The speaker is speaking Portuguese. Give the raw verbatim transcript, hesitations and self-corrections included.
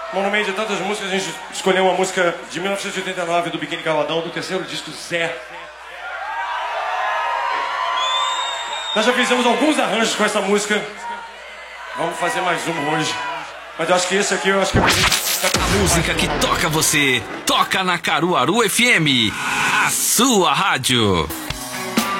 Bom, no meio de tantas músicas, a gente escolheu uma música de mil novecentos e oitenta e nove do Biquíni Cavadão, do terceiro disco Zé. Nós já fizemos alguns arranjos com essa música. Vamos fazer mais um hoje. Mas eu acho que esse aqui, eu acho que... A música que toca você, toca na Caruaru F M, a sua rádio.